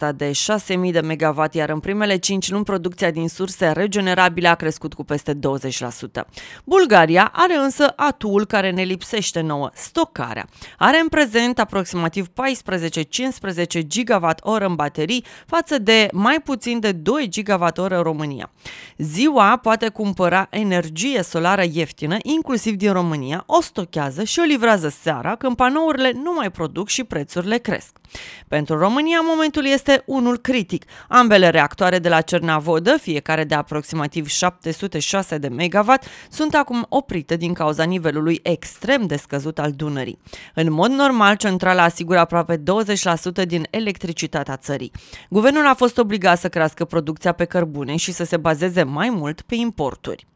asta de 6.000 de megawatt, iar în primele 5 luni producția din surse regenerabile a crescut cu peste 20%. Bulgaria are însă atul care ne lipsește nouă, stocarea. Are în prezent aproximativ 14-15 gigawatt-oră în baterii față de mai puțin de 2 gigawatt-oră în România. Ziua poate cumpăra energie solară ieftină, inclusiv din România, o stochează și o livrează seara când panourile nu mai produc și prețurile cresc. Pentru România, momentul este unul critic. Ambele reactoare de la Cernavodă, fiecare de aproximativ 706 de megawatt, sunt acum oprite din cauza nivelului extrem de scăzut al Dunării. În mod normal, centrala asigură aproape 20% din electricitatea țării. Guvernul a fost obligat să crească producția pe cărbune și să se bazeze mai mult pe importuri.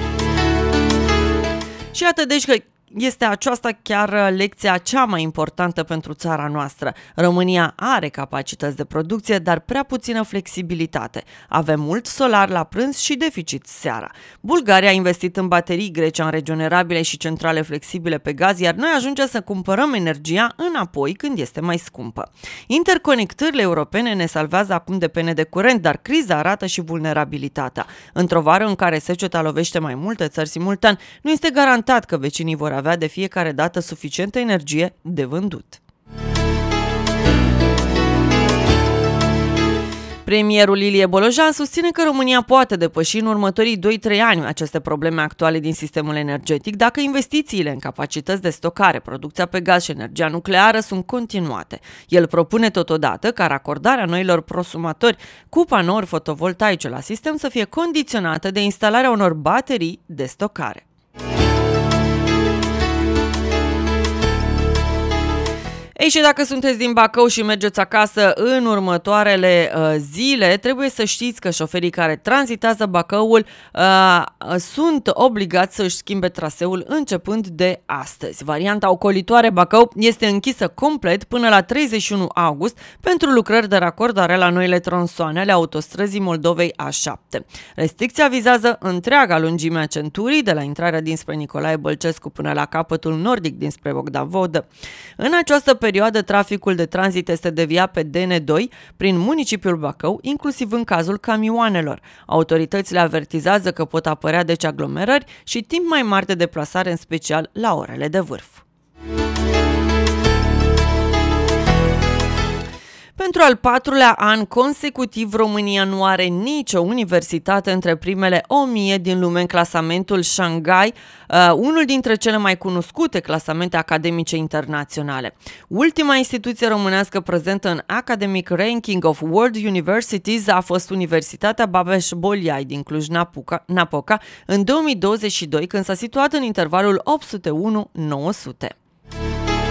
Și iată deci că este aceasta chiar lecția cea mai importantă pentru țara noastră. România are capacități de producție, dar prea puțină flexibilitate. Avem mult solar la prânz și deficit seara. Bulgaria a investit în baterii, Grecia în regenerabile și centrale flexibile pe gaz, iar noi ajungem să cumpărăm energia înapoi când este mai scumpă. Interconectările europene ne salvează acum de pene de curent, dar criza arată și vulnerabilitatea. Într-o vară în care seceta lovește mai multe țări simultan, nu este garantat că vecinii vor avea de fiecare dată suficientă energie de vândut. Premierul Ilie Bolojan susține că România poate depăși în următorii 2-3 ani aceste probleme actuale din sistemul energetic dacă investițiile în capacități de stocare, producția pe gaz și energia nucleară sunt continuate. El propune totodată ca racordarea noilor prosumatori cu panouri fotovoltaice la sistem să fie condiționată de instalarea unor baterii de stocare. Ei, și dacă sunteți din Bacău și mergeți acasă în următoarele zile, trebuie să știți că șoferii care tranzitează Bacăul sunt obligați să își schimbe traseul începând de astăzi. Varianta ocolitoare Bacău este închisă complet până la 31 august pentru lucrări de racordare la noile tronsoane ale autostrăzii Moldovei A7. Restricția vizează întreaga lungime a centurii, de la intrarea dinspre Nicolae Bălcescu până la capătul nordic dinspre Bogdan Vodă. În această perioadă, traficul de tranzit este deviat pe DN2 prin municipiul Bacău, inclusiv în cazul camioanelor. Autoritățile avertizează că pot apărea deci aglomerări și timp mai mari de deplasare, în special la orele de vârf. Pentru al 4-lea an consecutiv, România nu are nicio universitate între primele 1000 din lume în clasamentul Shanghai, unul dintre cele mai cunoscute clasamente academice internaționale. Ultima instituție românească prezentă în Academic Ranking of World Universities a fost Universitatea Babeș-Bolyai din Cluj-Napoca în 2022, când s-a situat în intervalul 801-900.